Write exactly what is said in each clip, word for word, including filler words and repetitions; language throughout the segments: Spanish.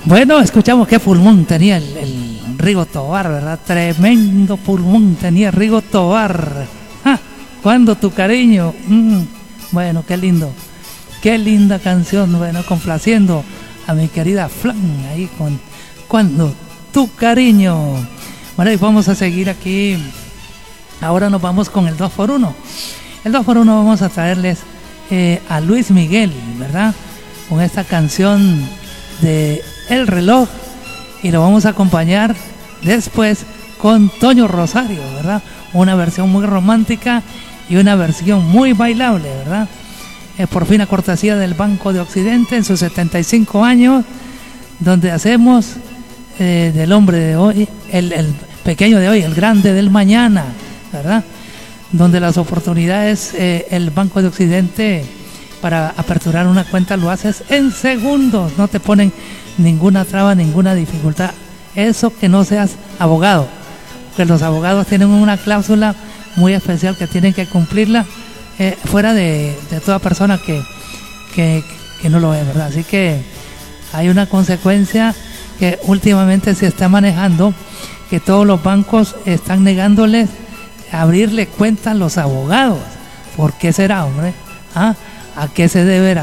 Bueno, escuchamos qué pulmón tenía el, el Rigo Tobar, ¿verdad? Tremendo pulmón tenía Rigo Tobar. ¡Ja! Cuando tu cariño. Mm, bueno, qué lindo. Qué linda canción. Bueno, complaciendo a mi querida Flan ahí con Cuando tu cariño. Bueno, y vamos a seguir aquí. Ahora nos vamos con el dos por uno. El dos por uno vamos a traerles eh, a Luis Miguel, ¿verdad? Con esta canción de El Reloj, y lo vamos a acompañar después con Toño Rosario, ¿verdad? Una versión muy romántica y una versión muy bailable, ¿verdad? Eh, por fin a cortesía del Banco de Occidente en sus setenta y cinco años, donde hacemos eh, del hombre de hoy, el, el pequeño de hoy, el grande del mañana, ¿verdad? Donde las oportunidades, eh, el Banco de Occidente, para aperturar una cuenta lo haces en segundos, no te ponen ninguna traba, ninguna dificultad. Eso que no seas abogado, porque los abogados tienen una cláusula muy especial que tienen que cumplirla eh, fuera de, de toda persona que, que, que no lo es, ¿verdad? Así que hay una consecuencia que últimamente se está manejando, que todos los bancos están negándoles abrirle cuenta a los abogados. ¿Por qué será, hombre? ¿Ah? ¿A qué se deberá?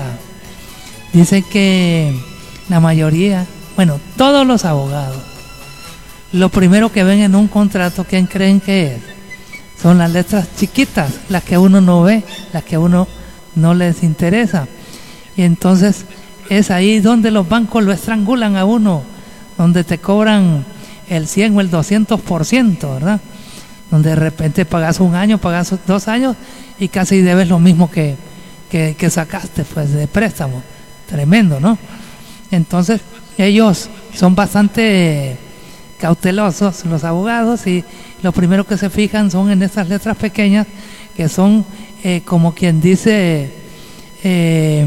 Dice que la mayoría, bueno, todos los abogados, lo primero que ven en un contrato, ¿quién creen que es? Son las letras chiquitas, las que uno no ve, las que a uno no les interesa. Y entonces es ahí donde los bancos lo estrangulan a uno, donde te cobran el cien o el doscientos por ciento, ¿verdad? Donde de repente pagas un año, pagas dos años y casi debes lo mismo que Que, que sacaste pues de préstamo. Tremendo, ¿no? Entonces ellos son bastante cautelosos, los abogados, y lo primero que se fijan son en estas letras pequeñas, que son eh, como quien dice eh,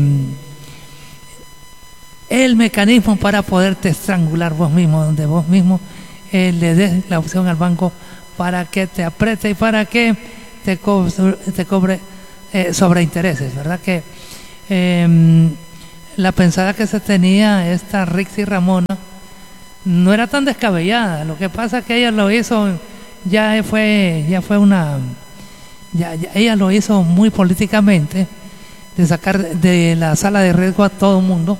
el mecanismo para poderte estrangular vos mismo, donde vos mismo eh, le des la opción al banco para que te apriete y para que te cobre, te cobre Eh, sobre intereses, ¿verdad? Que eh, la pensada que se tenía esta Rixi Ramona no era tan descabellada. Lo que pasa es que ella lo hizo, ya fue, ya fue una, ya, ya ella lo hizo muy políticamente, de sacar de la sala de riesgo a todo el mundo,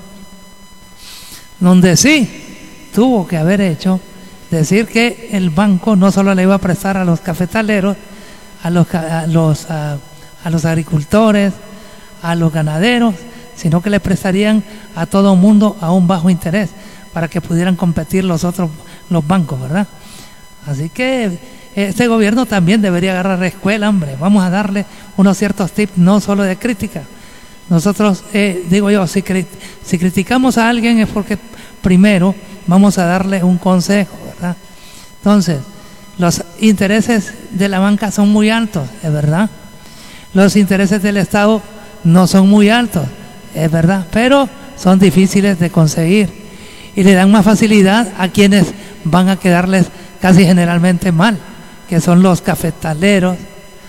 donde sí tuvo que haber hecho decir que el banco no solo le iba a prestar a los cafetaleros, a los, a los a, a los agricultores, a los ganaderos, sino que le prestarían a todo el mundo a un bajo interés para que pudieran competir los otros, los bancos, ¿verdad? Así que este gobierno también debería agarrar escuela, hombre. Vamos a darle unos ciertos tips, no solo de crítica. Nosotros, eh, digo yo, si, si criticamos a alguien es porque primero vamos a darle un consejo, ¿verdad? Entonces, los intereses de la banca son muy altos, es verdad. Los intereses del Estado no son muy altos, es verdad, pero son difíciles de conseguir y le dan más facilidad a quienes van a quedarles casi generalmente mal, que son los cafetaleros,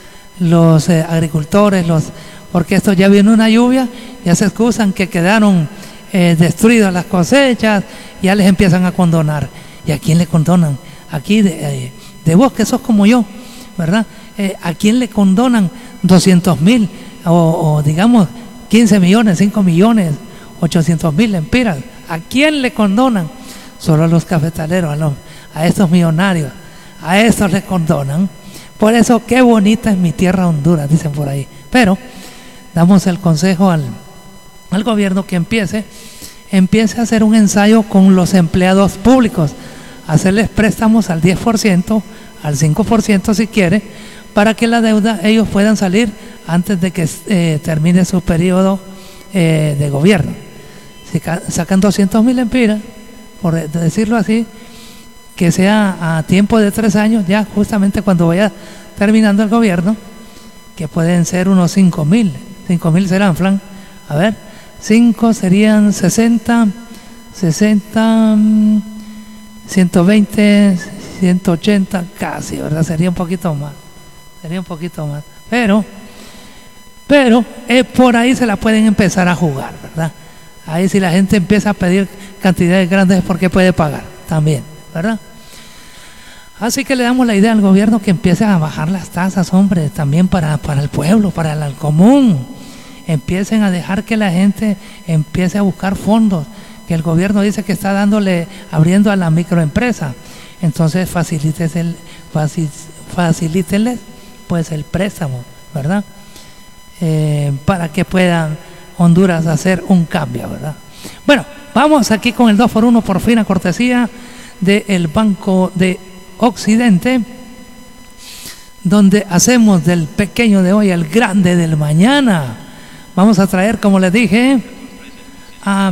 los eh, agricultores, los porque esto ya viene una lluvia, ya se excusan que quedaron eh, destruidas las cosechas, ya les empiezan a condonar. ¿Y a quién le condonan? Aquí de, eh, de vos que sos como yo, ¿verdad? Eh, ¿A quién le condonan doscientos mil o, o digamos quince millones, cinco millones, ochocientos mil lempiras? ¿A quién le condonan? Solo a los cafetaleros, a, los, a estos millonarios, a estos les condonan. Por eso, qué bonita es mi tierra Honduras, dicen por ahí. Pero damos el consejo al, al gobierno que empiece, empiece a hacer un ensayo con los empleados públicos, hacerles préstamos al diez por ciento, al cinco por ciento si quiere, para que la deuda ellos puedan salir antes de que eh, termine su periodo eh, de gobierno. Si sacan doscientos mil empiras, por decirlo así, que sea a tiempo de tres años, ya justamente cuando vaya terminando el gobierno, que pueden ser unos cinco mil, cinco mil serán, Flan, a ver, cinco serían sesenta, sesenta, ciento veinte, ciento ochenta, casi, ¿verdad? Sería un poquito más. Sería un poquito más, pero pero eh, por ahí se la pueden empezar a jugar, ¿verdad? Ahí si la gente empieza a pedir cantidades grandes es porque puede pagar también, ¿verdad? Así que le damos la idea al gobierno que empiece a bajar las tasas, hombre, también para, para el pueblo, para el común. Empiecen a dejar que la gente empiece a buscar fondos, que el gobierno dice que está dándole, abriendo a la microempresa. Entonces facilítenles, facilítenles pues el préstamo, ¿verdad? Eh, para que puedan Honduras hacer un cambio, ¿verdad? Bueno, vamos aquí con el dos por uno por fin a cortesía del Banco de Occidente, donde hacemos del pequeño de hoy el grande del mañana. Vamos a traer, como les dije, a,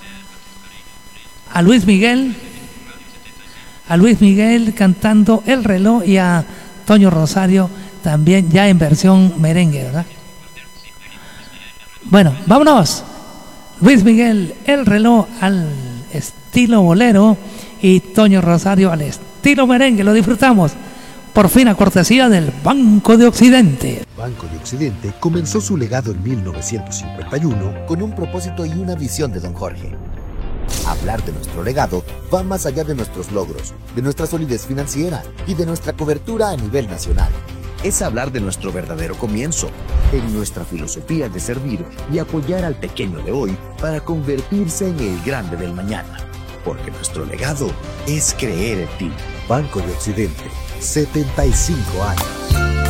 a Luis Miguel, a Luis Miguel cantando El Reloj y a Toño Rosario también ya en versión merengue, ¿verdad? Bueno, vámonos. Luis Miguel, El Reloj al estilo bolero y Toño Rosario al estilo merengue. Lo disfrutamos por fin a cortesía del Banco de Occidente. Banco de Occidente comenzó su legado en mil novecientos cincuenta y uno con un propósito y una visión de don Jorge. Hablar de nuestro legado va más allá de nuestros logros, de nuestra solidez financiera y de nuestra cobertura a nivel nacional. Es hablar de nuestro verdadero comienzo, en nuestra filosofía de servir y apoyar al pequeño de hoy para convertirse en el grande del mañana. Porque nuestro legado es creer en ti. Banco de Occidente, setenta y cinco años.